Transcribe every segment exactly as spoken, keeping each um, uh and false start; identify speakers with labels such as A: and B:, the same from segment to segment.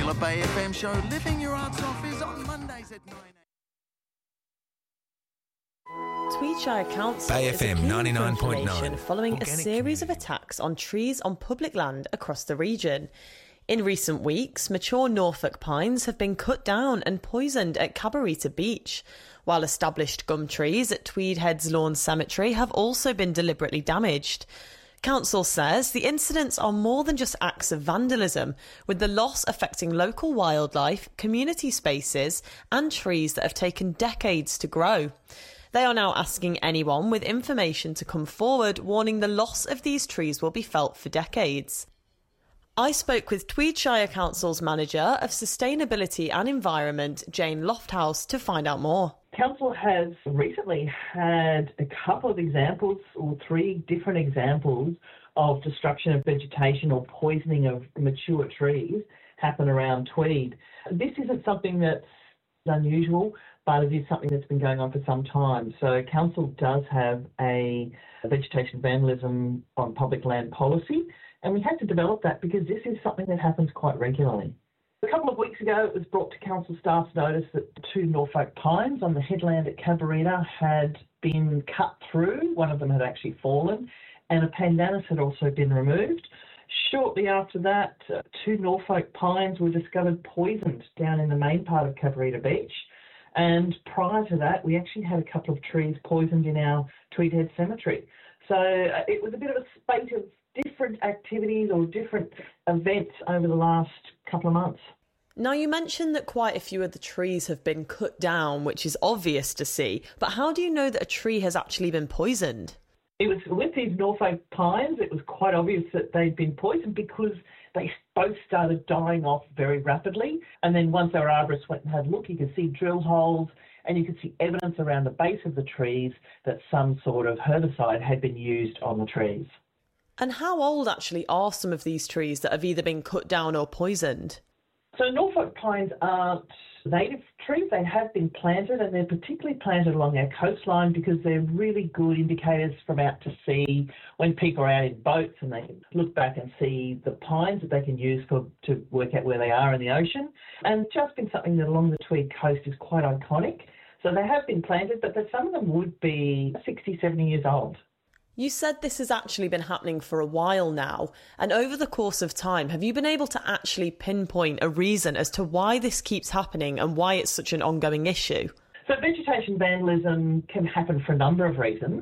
A: The Bay F M show, Living Your Arts Off, is on Mondays at nine a.m.
B: Tweedshire Council
C: Bay
B: is
C: F M ninety-nine point nine
B: following
C: Organic
B: a series
C: community.
B: of attacks on trees on public land across the region. In recent weeks, mature Norfolk pines have been cut down and poisoned at Cabarita Beach, while established gum trees at Tweedhead's Lawn Cemetery have also been deliberately damaged. Council says the incidents are more than just acts of vandalism, with the loss affecting local wildlife, community spaces and trees that have taken decades to grow. They are now asking anyone with information to come forward, warning the loss of these trees will be felt for decades. I spoke with Tweedshire Council's Manager of Sustainability and Environment, Jane Lofthouse, to find out more.
D: Council has recently had a couple of examples, or three different examples, of destruction of vegetation or poisoning of mature trees happen around Tweed. This isn't something that's unusual, but it is something that's been going on for some time. So Council does have a vegetation vandalism on public land policy, and we had to develop that because this is something that happens quite regularly. A couple of weeks ago, it was brought to Council staff's notice that two Norfolk pines on the headland at Cabarita had been cut through. One of them had actually fallen, and a pandanus had also been removed. Shortly after that, uh, two Norfolk pines were discovered poisoned down in the main part of Cabarita Beach. And prior to that, we actually had a couple of trees poisoned in our Tweedhead Cemetery. So uh, it was a bit of a spate of different activities or different events over the last couple of months.
B: Now, you mentioned that quite a few of the trees have been cut down, which is obvious to see, but how do you know that a tree has actually been poisoned?
D: It was with these Norfolk pines, it was quite obvious that they'd been poisoned because they both started dying off very rapidly. And then once our arborists went and had a look, you could see drill holes and you could see evidence around the base of the trees that some sort of herbicide had been used on the trees.
B: And how old actually are some of these trees that have either been cut down or poisoned?
D: So Norfolk pines aren't native trees. They have been planted, and they're particularly planted along our coastline because they're really good indicators from out to sea when people are out in boats and they can look back and see the pines that they can use for to work out where they are in the ocean. And it's just been something that along the Tweed coast is quite iconic. So they have been planted, but some of them would be sixty, seventy years old.
B: You said this has actually been happening for a while now, and over the course of time, have you been able to actually pinpoint a reason as to why this keeps happening and why it's such an ongoing issue?
D: So vegetation vandalism can happen for a number of reasons,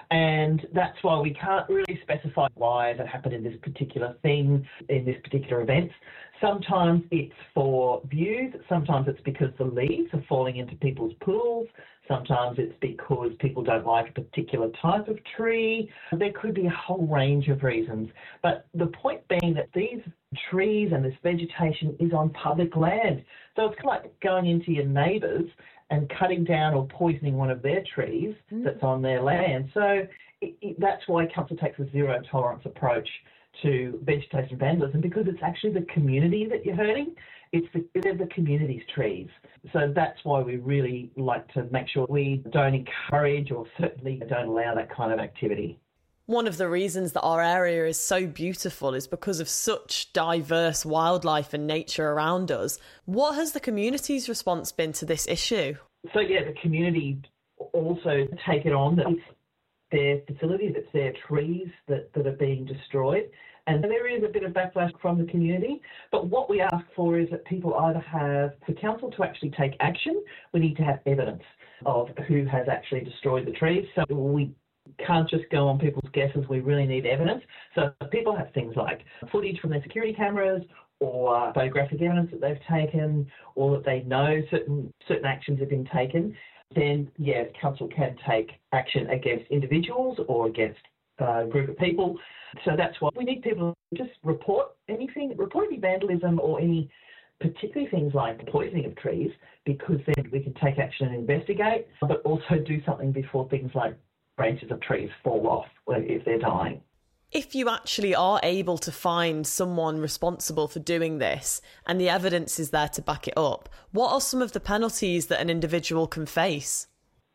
D: and that's why we can't really specify why it happened in this particular thing, in this particular event. Sometimes it's for views, sometimes it's because the leaves are falling into people's pools, sometimes it's because people don't like a particular type of tree. There could be a whole range of reasons. But the point being that these trees and this vegetation is on public land. So it's kind of like going into your neighbours and cutting down or poisoning one of their trees mm. that's on their land. So it, it, that's why Council takes a zero tolerance approach to vegetation vandalism, because it's actually the community that you're hurting. It's the, they're the community's trees. So that's why we really like to make sure we don't encourage or certainly don't allow that kind of activity.
B: One of the reasons that our area is so beautiful is because of such diverse wildlife and nature around us. What has the community's response been to this issue?
D: So, yeah, the community also take it on that it's their facilities, it's their trees that, that are being destroyed. And there is a bit of backlash from the community. But what we ask for is that people either have, for council to actually take action, we need to have evidence of who has actually destroyed the trees. So we can't just go on people's guesses. We really need evidence. So if people have things like footage from their security cameras or photographic evidence that they've taken, or that they know certain certain actions have been taken, then, yeah, council can take action against individuals or against a group of people. So that's why we need people to just report anything, report any vandalism or any particularly things like poisoning of trees, because then we can take action and investigate, but also do something before things like branches of trees fall off if they're dying.
B: If you actually are able to find someone responsible for doing this and the evidence is there to back it up, what are some of the penalties that an individual can face?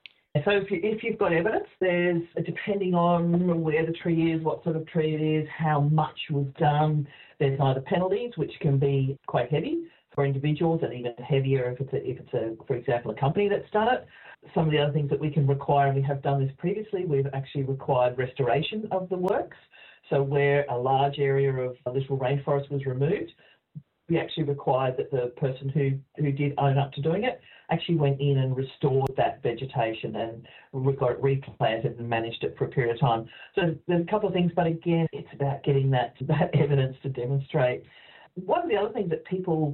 D: So if, you, if you've got evidence, there's, depending on where the tree is, what sort of tree it is, how much was done, there's either penalties, which can be quite heavy, for individuals, and even heavier if it's, a, if it's a, for example, a company that's done it. Some of the other things that we can require, and we have done this previously, we've actually required restoration of the works. So where a large area of littoral rainforest was removed, we actually required that the person who, who did own up to doing it actually went in and restored that vegetation and we got it replanted and managed it for a period of time. So there's a couple of things, but again, it's about getting that, that evidence to demonstrate. One of the other things that people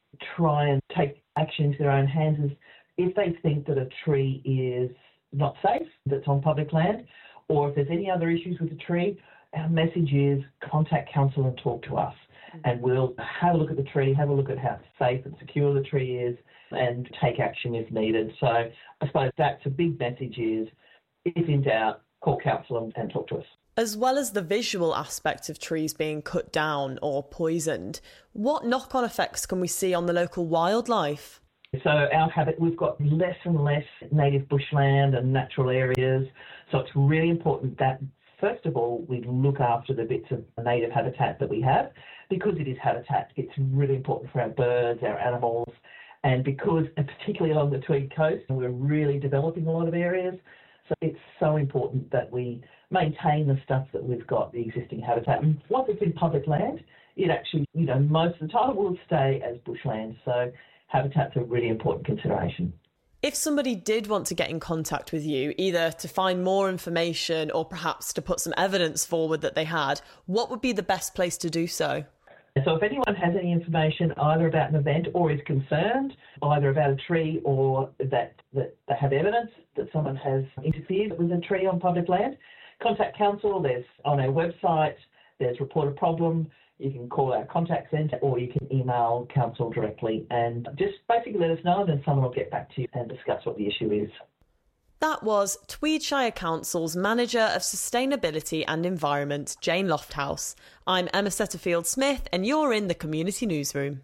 D: try and take action into their own hands is if they think that a tree is not safe, that's on public land, or if there's any other issues with the tree, our message is contact council and talk to us. And we'll have a look at the tree, have a look at how safe and secure the tree is, and take action if needed. So I suppose that's a big message is, if in doubt, call council and, and talk to us.
B: As well as the visual aspect of trees being cut down or poisoned, what knock-on effects can we see on the local wildlife?
D: So our habit, we've got less and less native bushland and natural areas. So it's really important that, first of all, we look after the bits of native habitat that we have, because it is habitat. It's really important for our birds, our animals, and because, and particularly along the Tweed Coast, we're really developing a lot of areas. So it's so important that we maintain the stuff that we've got, the existing habitat. And once it's in public land, it actually, you know, most of the time will stay as bushland. So habitat's a really important consideration.
B: If somebody did want to get in contact with you, either to find more information or perhaps to put some evidence forward that they had, what would be the best place to do so?
D: So if anyone has any information either about an event or is concerned either about a tree or that, that they have evidence that someone has interfered with a tree on public land, contact council. There's on our website, there's report a problem. You can call our contact centre or you can email council directly and just basically let us know, and then someone will get back to you and discuss what the issue is.
B: That was Tweedshire Council's Manager of Sustainability and Environment, Jane Lofthouse. I'm Emma Setterfield-Smith and you're in the Community Newsroom.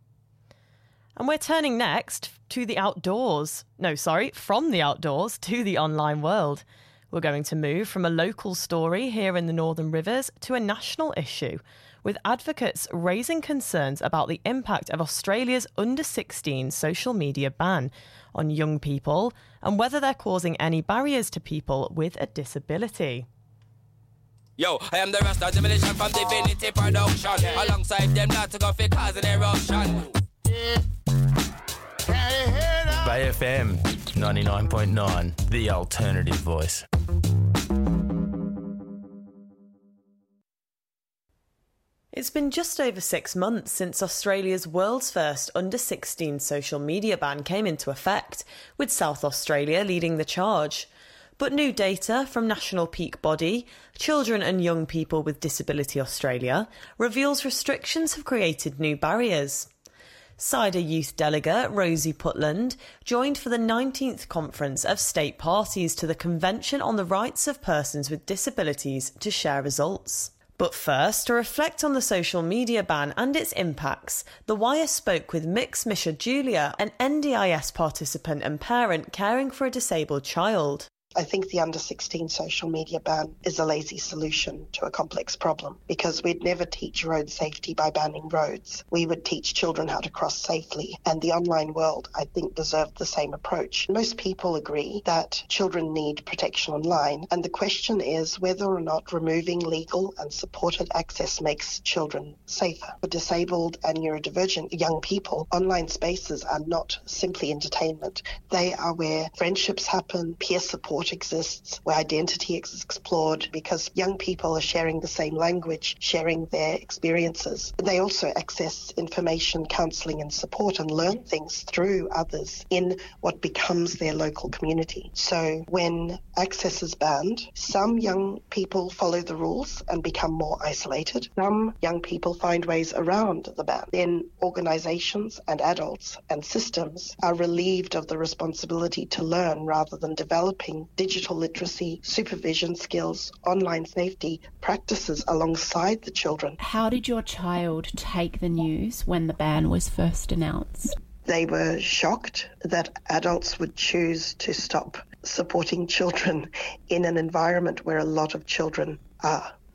B: And we're turning next to the outdoors. No, sorry, from the outdoors to the online world. We're going to move from a local story here in the Northern Rivers to a national issue, with advocates raising concerns about the impact of Australia's under sixteen social media ban on young people and whether they're causing any barriers to people with a disability.
C: Yo, I am the Rasta Demolition from Divinity Production. Yeah. Alongside them, not to go for causing eruption.
E: Bay F M ninety-nine point nine, the alternative voice.
B: It's been just over six months since Australia's world's first under sixteen social media ban came into effect, with South Australia leading the charge. But new data from national peak body, Children and Young People with Disability Australia, reveals restrictions have created new barriers. Cider Youth delegate Rosie Putland joined for the nineteenth conference of state parties to the Convention on the Rights of Persons with Disabilities to share results. But first, to reflect on the social media ban and its impacts, The Wire spoke with Mix Misha Julia, an N D I S participant and parent caring for a disabled child.
F: I think the under sixteen social media ban is a lazy solution to a complex problem, because we'd never teach road safety by banning roads. We would teach children how to cross safely, and the online world, I think, deserved the same approach. Most people agree that children need protection online, and the question is whether or not removing legal and supported access makes children safer. For disabled and neurodivergent young people, online spaces are not simply entertainment. They are where friendships happen, peer support exists, where identity is explored, because young people are sharing the same language, sharing their experiences. They also access information, counselling and support and learn things through others in what becomes their local community. So when access is banned, some young people follow the rules and become more isolated. Some young people find ways around the ban. Then organisations and adults and systems are relieved of the responsibility to learn rather than developing digital literacy, supervision skills, online safety practices alongside the children.
G: How did your child take the news when the ban was first announced?
F: They were shocked that adults would choose to stop supporting children in an environment where a lot of children are.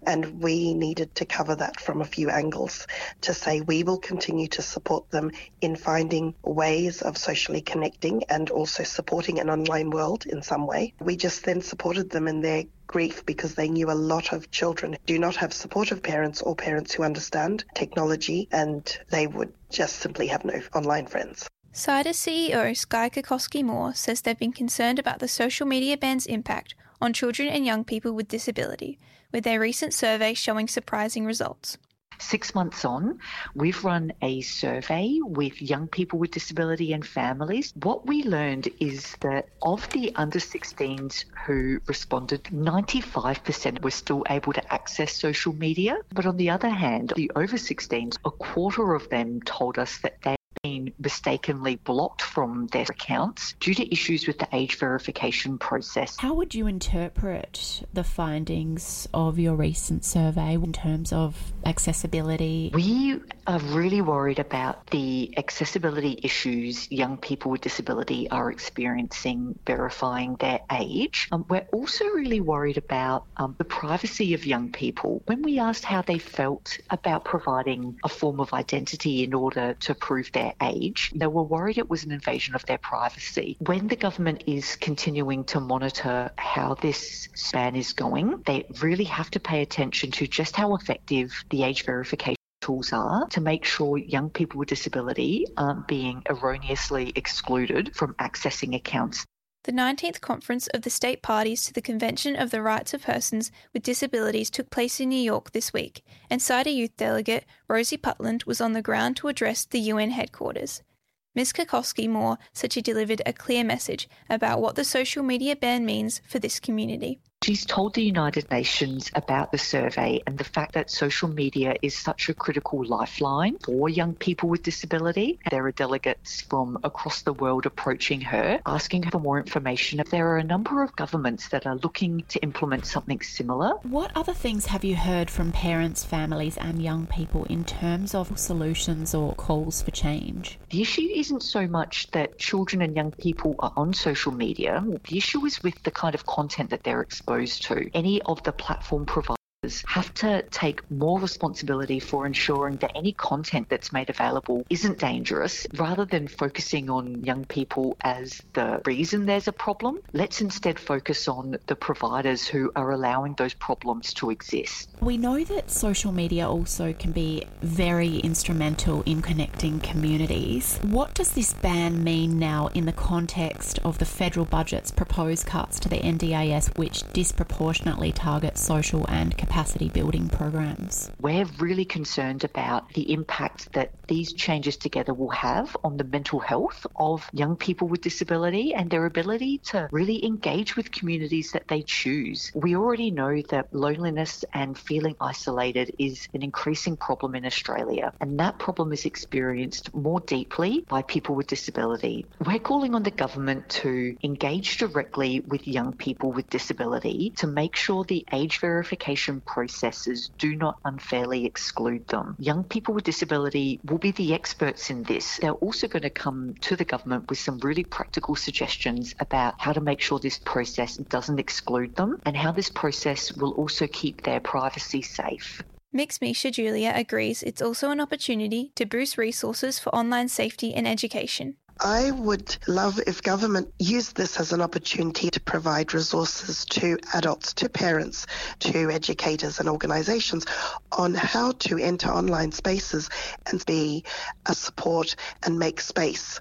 F: And we needed to cover that from a few angles to say we will continue to support them in finding ways of socially connecting and also supporting an online world in some way. We just then supported them in their grief because they knew a lot of children do not have supportive parents or parents who understand technology, and they would just simply have no online friends.
H: CIDA C E O Skye Kokoski-Moore says they've been concerned about the social media ban's impact on children and young people with disability, with their recent survey showing surprising results.
I: Six months on, we've run a survey with young people with disability and families. What we learned is that of the under sixteens who responded, ninety-five percent were still able to access social media. But on the other hand, the over sixteens, a quarter of them told us that they been mistakenly blocked from their accounts due to issues with the age verification process.
G: How would you interpret the findings of your recent survey in terms of accessibility?
I: We are really worried about the accessibility issues young people with disability are experiencing verifying their age. Um, we're also really worried about um, the privacy of young people. When we asked how they felt about providing a form of identity in order to prove their age, they were worried it was an invasion of their privacy. When the government is continuing to monitor how this ban is going, they really have to pay attention to just how effective the age verification tools are to make sure young people with disability aren't being erroneously excluded from accessing accounts.
H: The nineteenth conference of the state parties to the Convention of the Rights of Persons with Disabilities took place in New York this week, and CIDA Youth Delegate Rosie Putland was on the ground to address the U N headquarters. Miz Kokoski-Moore said she delivered a clear message about what the social media ban means for this community.
I: She's told the United Nations about the survey and the fact that social media is such a critical lifeline for young people with disability. There are delegates from across the world approaching her, asking her for more information. There are a number of governments that are looking to implement something similar.
G: What other things have you heard from parents, families and young people in terms of solutions or calls for change?
I: The issue isn't so much that children and young people are on social media. The issue is with the kind of content that they're exposed to. Any of the platform providers have to take more responsibility for ensuring that any content that's made available isn't dangerous. Rather than focusing on young people as the reason there's a problem, let's instead focus on the providers who are allowing those problems to exist.
G: We know that social media also can be very instrumental in connecting communities. What does this ban mean now in the context of the federal budget's proposed cuts to the N D I S, which disproportionately target social and capacity building programs?
I: We're really concerned about the impact that these changes together will have on the mental health of young people with disability and their ability to really engage with communities that they choose. We already know that loneliness and feeling isolated is an increasing problem in Australia, and that problem is experienced more deeply by people with disability. We're calling on the government to engage directly with young people with disability to make sure the age verification processes do not unfairly exclude them. Young people with disability will be the experts in this. They're also going to come to the government with some really practical suggestions about how to make sure this process doesn't exclude them and how this process will also keep their privacy safe.
H: Mix Misha Julia agrees it's also an opportunity to boost resources for online safety and education.
F: I would love if government used this as an opportunity to provide resources to adults, to parents, to educators and organisations on how to enter online spaces and be a support and make space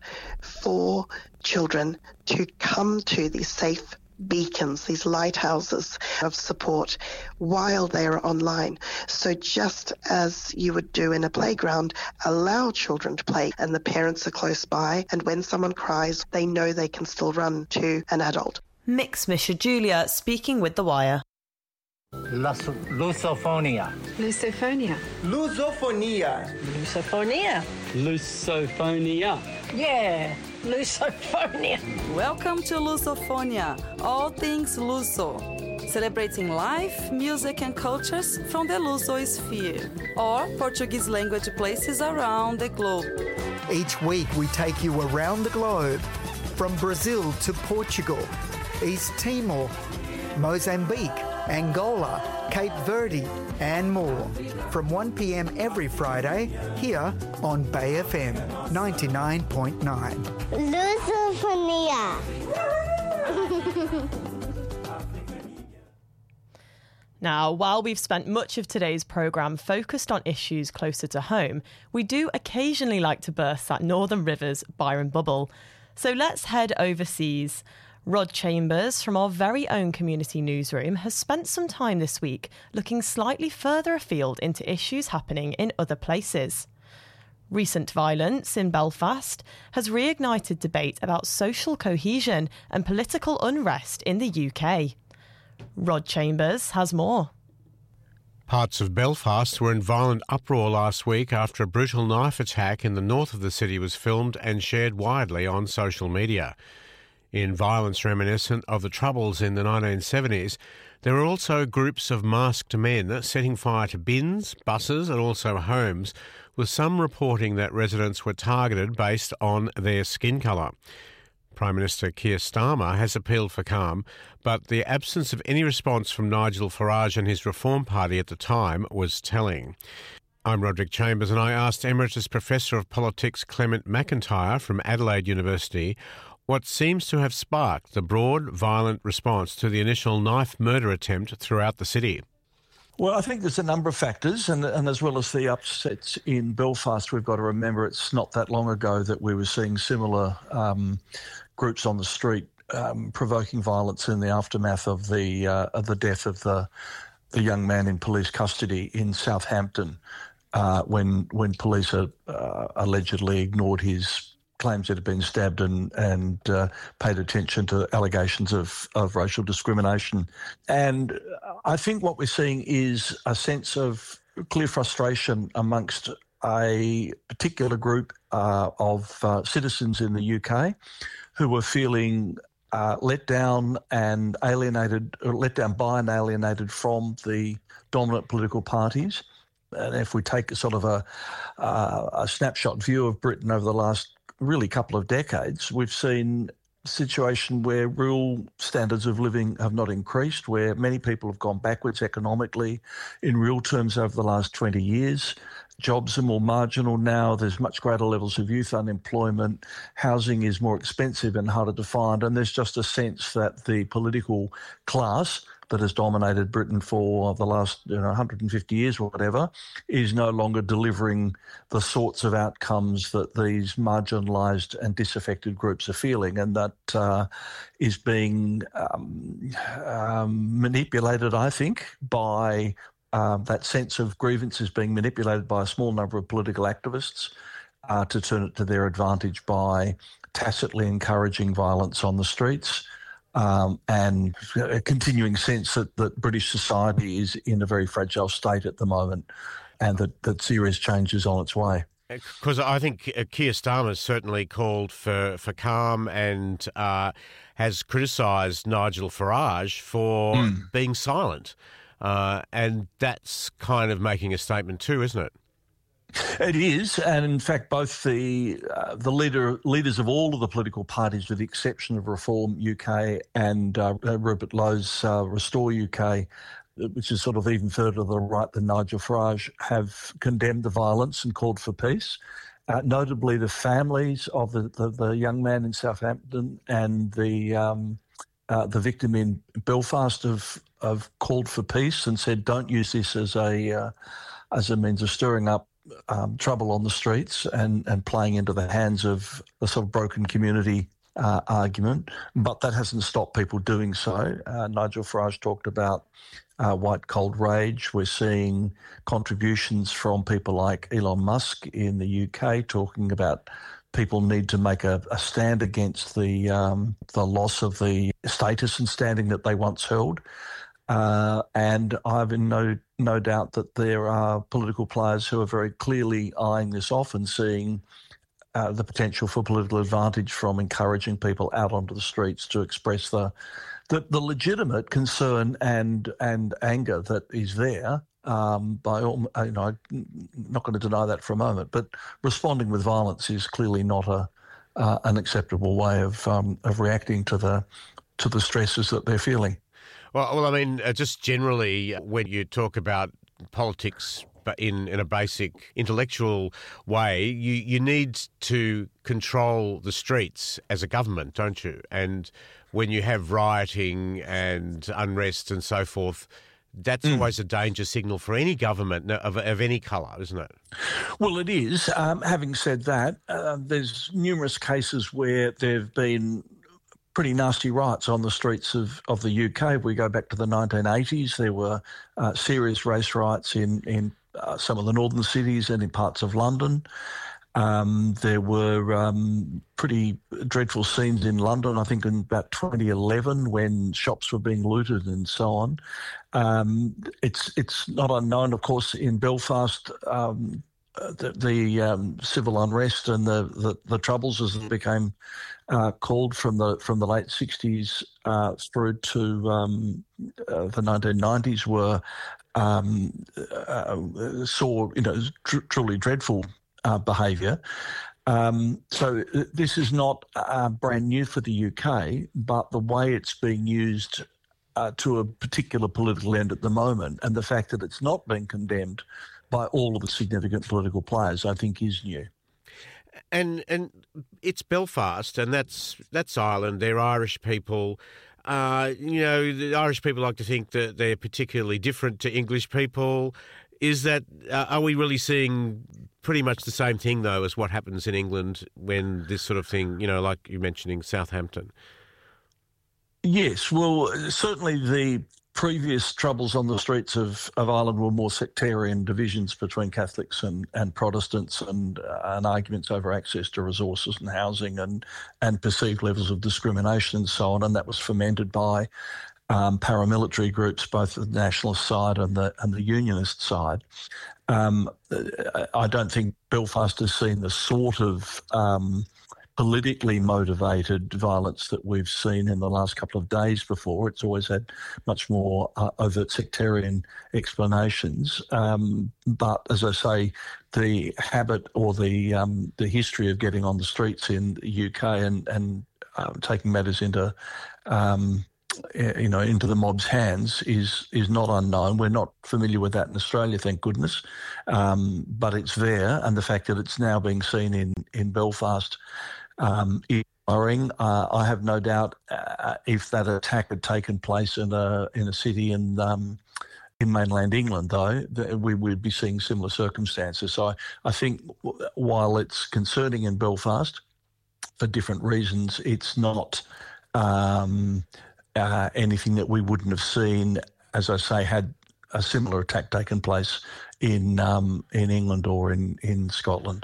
F: for children to come to these safe beacons, these lighthouses of support while they are online. So just as you would do in a playground, allow children to play and the parents are close by, and when someone cries, they know they can still run to an adult.
B: Mix Misha Julia speaking with The Wire.
J: Lus- Lusophonia.
K: Lusophonia.
L: Lusophonia.
K: Lusophonia.
L: Lusophonia.
K: Yeah, Lusophonia.
M: Welcome to Lusophonia, all things Luso, celebrating life, music and cultures from the Lusosphere, or Portuguese language places around the globe.
N: Each week we take you around the globe, from Brazil to Portugal, East Timor, Mozambique Angola, Cape Verde and more. From one p m every Friday here on Bay F M ninety-nine point nine.
O: Lusophonia.
B: Now, while we've spent much of today's programme focused on issues closer to home, we do occasionally like to burst that Northern Rivers Byron bubble. So let's head overseas. Rod Chambers from our very own community newsroom has spent some time this week looking slightly further afield into issues happening in other places. Recent violence in Belfast has reignited debate about social cohesion and political unrest in the U K. Rod Chambers has more.
P: Parts of Belfast were in violent uproar last week after a brutal knife attack in the north of the city was filmed and shared widely on social media. In violence reminiscent of the Troubles in the nineteen seventies, there were also groups of masked men setting fire to bins, buses and also homes, with some reporting that residents were targeted based on their skin colour. Prime Minister Keir Starmer has appealed for calm, but the absence of any response from Nigel Farage and his Reform Party at the time was telling. I'm Roderick Chambers, and I asked Emeritus Professor of Politics Clement McIntyre from Adelaide University what seems to have sparked the broad, violent response to the initial knife murder attempt throughout the city.
Q: Well, I think there's a number of factors, and, and as well as the upsets in Belfast, we've got to remember it's not that long ago that we were seeing similar um, groups on the street um, provoking violence in the aftermath of the uh, of the death of the the young man in police custody in Southampton, uh, when when police uh, uh, allegedly ignored his claims that had been stabbed and and uh, paid attention to allegations of, of racial discrimination. And I think what we're seeing is a sense of clear frustration amongst a particular group uh, of uh, citizens in the U K who were feeling uh, let down and alienated, or let down by and alienated from the dominant political parties. And if we take a sort of a, uh, a snapshot view of Britain over the last really couple of decades, we've seen a situation where real standards of living have not increased, where many people have gone backwards economically in real terms over the last twenty years. Jobs are more marginal now. There's much greater levels of youth unemployment. Housing is more expensive and harder to find. And there's just a sense that the political class that has dominated Britain for the last you know, one hundred fifty years or whatever is no longer delivering the sorts of outcomes that these marginalised and disaffected groups are feeling, and that uh, is being um, um, manipulated, I think, by um, that sense of grievance is being manipulated by a small number of political activists uh, to turn it to their advantage by tacitly encouraging violence on the streets. Um, and a continuing sense that, that British society is in a very fragile state at the moment, and that, that serious change is on its way.
P: Because I think Keir Starmer certainly called for, for calm and uh, has criticised Nigel Farage for mm. being silent. Uh, and that's kind of making a statement too, isn't it?
Q: It is, and in fact, both the uh, the leader leaders of all of the political parties, with the exception of Reform U K and uh, Rupert Lowe's uh, Restore U K, which is sort of even further to the right than Nigel Farage, have condemned the violence and called for peace. Uh, notably, the families of the, the, the young man in Southampton and the um, uh, the victim in Belfast have have called for peace and said, "Don't use this as a uh, as a means of stirring up Um, trouble on the streets and, and playing into the hands of the sort of broken community uh, argument." But that hasn't stopped people doing so. Uh, Nigel Farage talked about uh, white cold rage. We're seeing contributions from people like Elon Musk in the U K talking about people need to make a, a stand against the um, the loss of the status and standing that they once held. Uh, and I've in no no doubt that there are political players who are very clearly eyeing this off and seeing uh, the potential for political advantage from encouraging people out onto the streets to express the the, the legitimate concern and and anger that is there. Um, by all, you know, I'm not going to deny that for a moment, but responding with violence is clearly not a uh, an acceptable way of um, of reacting to the to the stresses that they're feeling.
P: Well, well, I mean, uh, just generally, when you talk about politics but in, in a basic intellectual way, you, you need to control the streets as a government, don't you? And when you have rioting and unrest and so forth, that's mm. always a danger signal for any government of, of any colour, isn't it?
Q: Well, it is. Um, having said that, uh, there's numerous cases where there have been pretty nasty riots on the streets of, of the U K. If we go back to the nineteen eighties, there were uh, serious race riots in, in uh, some of the northern cities and in parts of London. Um, there were um, pretty dreadful scenes in London, I think in about twenty eleven, when shops were being looted and so on. Um, it's it's not unknown, of course, in Belfast, um, the, the um, civil unrest and the, the, the troubles, as it became uh, called, from the from the late sixties uh, through to um, uh, the nineteen nineties, were um, uh, saw you know tr- truly dreadful Uh, behaviour. Um, so this is not uh, brand new for the U K, but the way it's being used uh, to a particular political end at the moment, and the fact that it's not being condemned by all of the significant political players, I think is new.
P: And and it's Belfast, and that's that's Ireland. They're Irish people. Uh, you know, the Irish people like to think that they're particularly different to English people. Is that uh, are we really seeing pretty much the same thing, though, as what happens in England when this sort of thing, you know, like you're mentioning Southampton?
Q: Yes, well, certainly the previous troubles on the streets of, of Ireland were more sectarian divisions between Catholics and, and Protestants, and, uh, and arguments over access to resources and housing, and, and perceived levels of discrimination and so on, and that was fomented by Um, paramilitary groups, both the nationalist side and the and the unionist side. Um, I don't think Belfast has seen the sort of um, politically motivated violence that we've seen in the last couple of days before. It's always had much more uh, overt sectarian explanations. Um, but as I say, the habit or the um, the history of getting on the streets in the U K and and um, taking matters into um, you know, into the mob's hands is is not unknown. We're not familiar with that in Australia, thank goodness, um, but it's there, and the fact that it's now being seen in in Belfast um, is worrying. Uh, I have no doubt uh, if that attack had taken place in a in a city in um, in mainland England, though, we would be seeing similar circumstances. So I, I think while it's concerning in Belfast for different reasons, it's not Um, Uh, anything that we wouldn't have seen, as I say, had a similar attack taken place in um, in England or in, in Scotland.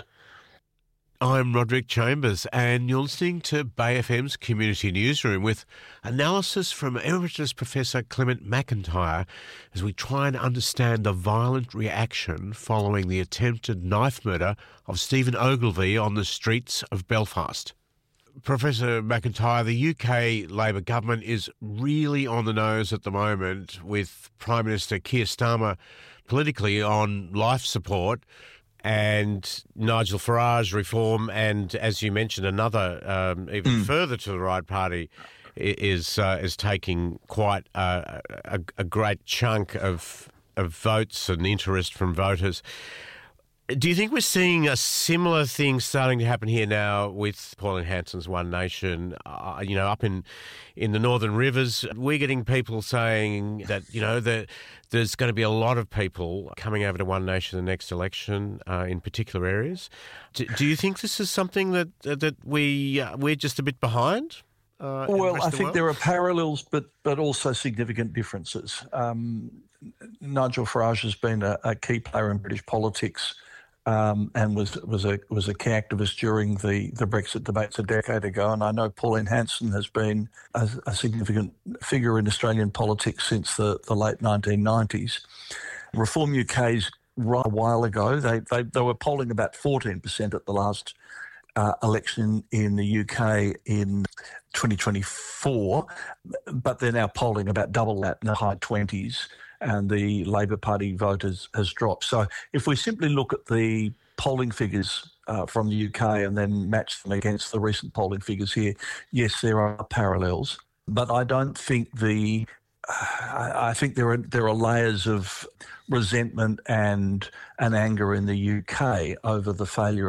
P: I'm Roderick Chambers, and you're listening to Bay F M's Community Newsroom with analysis from Emeritus Professor Clement McIntyre as we try and understand the violent reaction following the attempted knife murder of Stephen Ogilvie on the streets of Belfast. Professor McIntyre, the U K Labor government is really on the nose at the moment with Prime Minister Keir Starmer politically on life support, and Nigel Farage reform, and as you mentioned, another um, even mm. further to the right party is uh, is taking quite a, a, a great chunk of of votes and interest from voters. Do you think we're seeing a similar thing starting to happen here now with Pauline Hanson's One Nation? Uh, you know, up in in the Northern Rivers, we're getting people saying that, you know, that there's going to be a lot of people coming over to One Nation the next election uh, in particular areas. Do, do you think this is something that that we uh, we're just a bit behind? Uh,
Q: well, I
P: the
Q: think
P: world?
Q: there are parallels, but but also significant differences. Um, Nigel Farage has been a, a key player in British politics. Um, and was was a was a key activist during the, the Brexit debates a decade ago. And I know Pauline Hanson has been a, a significant figure in Australian politics since the, the late nineteen nineties. Reform U K's right a while ago, they they, they were polling about fourteen percent at the last uh, election in the U K in twenty twenty-four, but they're now polling about double that in the high twenties. And the Labor Party vote has, has dropped. So if we simply look at the polling figures uh, from the U K and then match them against the recent polling figures here, yes, there are parallels. But I don't think the I, I think there are there are layers of resentment and and anger in the U K over the failure